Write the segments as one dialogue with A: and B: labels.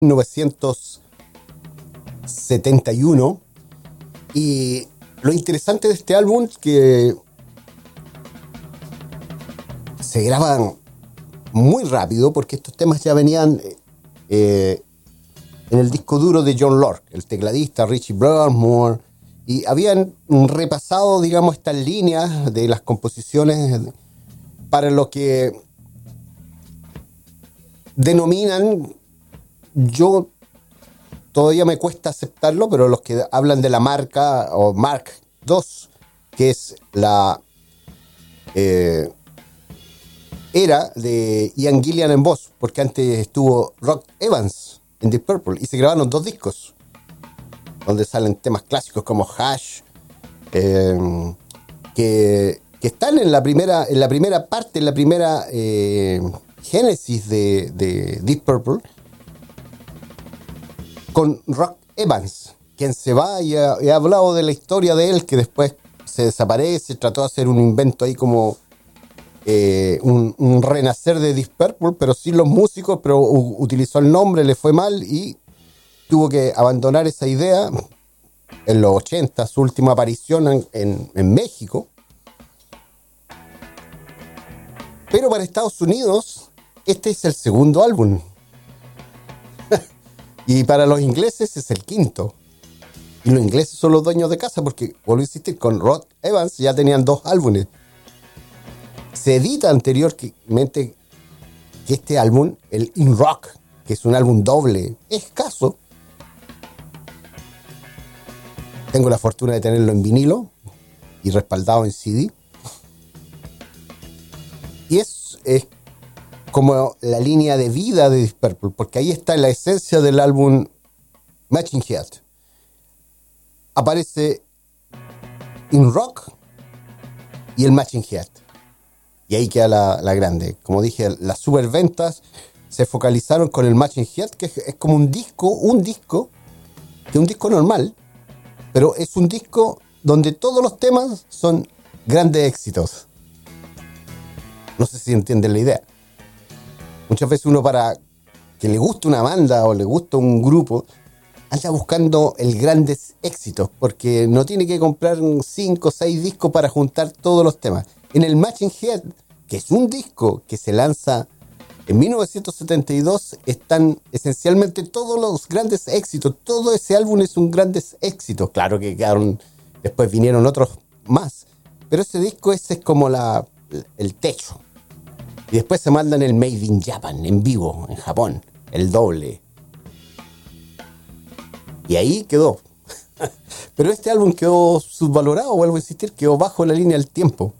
A: 1971. Y lo interesante de este álbum es que se graban muy rápido, porque estos temas ya venían en el disco duro de John Lord, el tecladista Richie Blackmore, y habían repasado, digamos, estas líneas de las composiciones para lo que denominan, yo todavía me cuesta aceptarlo, pero los que hablan de la marca o Mark II, que es la era de Ian Gillan en voz, porque antes estuvo Rod Evans en Deep Purple y se grabaron 2 discos donde salen temas clásicos como Hash, que están en la primera parte, en la primera génesis de Deep Purple, con Rod Evans, quien se va, y he hablado de la historia de él, que después se desaparece, trató de hacer un invento ahí como un renacer de Deep Purple, pero sin los músicos, pero utilizó el nombre, le fue mal y tuvo que abandonar esa idea en los 80, su última aparición en México. Pero para Estados Unidos, este es el segundo álbum. Y para los ingleses es el quinto. Y los ingleses son los dueños de casa, porque, vuelvo a insistir, con Rod Evans ya tenían 2 álbumes. Se edita anteriormente que este álbum, el In Rock, que es un álbum doble, escaso. Tengo la fortuna de tenerlo en vinilo y respaldado en CD. Y es como la línea de vida de Deep Purple, porque ahí está la esencia del álbum Machine Head. Aparece In Rock y el Machine Head. Y ahí queda la grande. Como dije, las superventas se focalizaron con el Machine Head, que es como un disco, que es un disco normal, pero es un disco donde todos los temas son grandes éxitos. No sé si entienden la idea. Muchas veces uno, para que le guste una banda o le guste un grupo, anda buscando el grandes éxitos, porque no tiene que comprar 5 o 6 discos para juntar todos los temas. En el Machine Head, que es un disco que se lanza en 1972, están esencialmente todos los grandes éxitos. Todo ese álbum es un grandes éxito. Claro que después vinieron otros más, pero ese disco ese es como el techo. Y después se mandan el Made in Japan, en vivo, en Japón, el doble. Y ahí quedó. Pero este álbum quedó subvalorado, vuelvo a insistir, quedó bajo la línea del tiempo.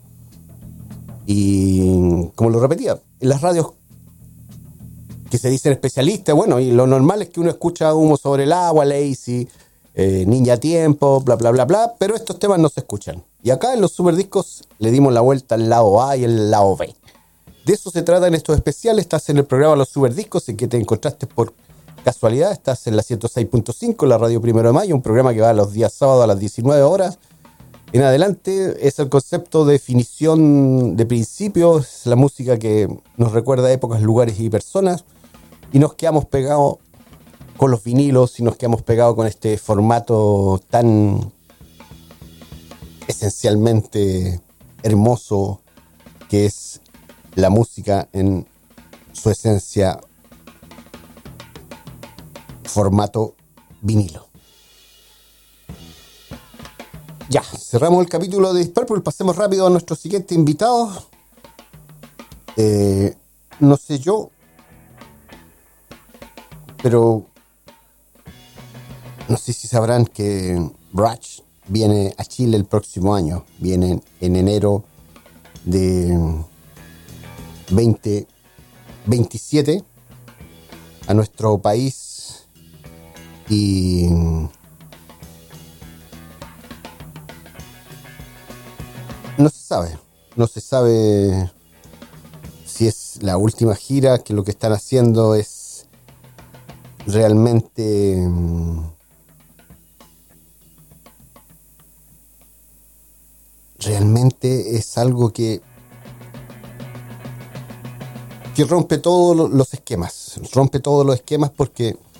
A: Y como lo repetía, en las radios que se dicen especialistas, bueno, y lo normal es que uno escucha Humo sobre el agua, Lazy, Ninja Tiempo, bla, bla, bla, bla, pero estos temas no se escuchan. Y acá en los superdiscos le dimos la vuelta al lado A y el lado B. De eso se trata en estos especiales. Estás en el programa Los Superdiscos, en que te encontraste por casualidad. Estás en la 106.5, la radio 1 de Mayo, un programa que va los días sábados a las 19 horas. En adelante es el concepto de definición de principios, la música que nos recuerda épocas, lugares y personas. Y nos quedamos pegados con los vinilos y nos quedamos pegados con este formato tan esencialmente hermoso que es la música en su esencia formato vinilo. Ya, cerramos el capítulo de Deep Purple. Pasemos rápido a nuestro siguiente invitado. No sé yo, pero no sé si sabrán que Rush viene a Chile el próximo año. Viene en enero de 2027 a nuestro país y no se sabe si es la última gira, que lo que están haciendo es realmente es algo que rompe todos los esquemas, porque